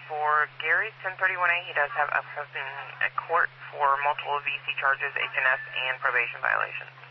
For Gary, 1031A, he does have upcoming at court for multiple VC charges, HNS, and probation violations.